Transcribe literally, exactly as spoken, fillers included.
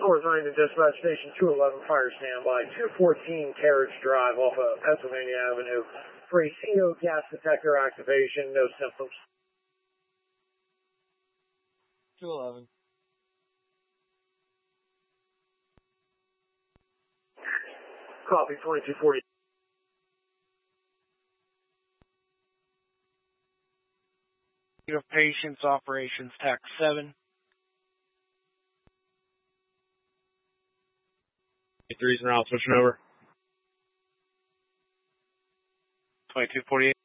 North Marine to Dispatch Station two eleven, fire standby, two fourteen Carriage Drive off of Pennsylvania Avenue for a C O gas detector activation, no symptoms. two eleven. Copy, twenty-two forty. You have patients, operations, tax seven. three's and out, switching over. twenty-two forty-eight.